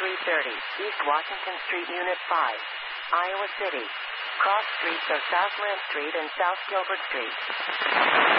330, East Washington Street, Unit 5, Iowa City. Cross streets are South Lamb Street and South Gilbert Street.